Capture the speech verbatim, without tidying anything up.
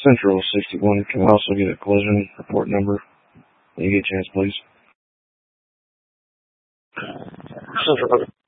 Central sixty-one. Can we also get a collision report number? When you get a chance, please. Central.